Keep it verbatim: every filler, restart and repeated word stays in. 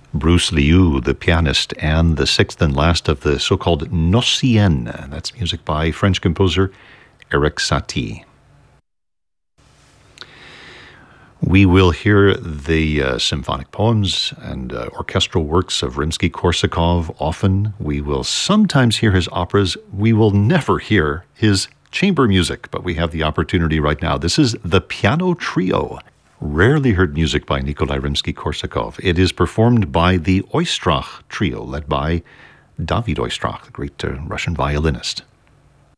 Bruce Liu, the pianist, and the sixth and last of the so-called Nocien. That's music by French composer Erik Satie. We will hear the uh, symphonic poems and uh, orchestral works of Rimsky-Korsakov often. We will sometimes hear his operas. We will never hear his chamber music, but we have the opportunity right now. This is the Piano Trio, rarely heard music by Nikolai Rimsky-Korsakov. It is performed by the Oistrakh Trio, led by David Oistrakh, the great uh, Russian violinist.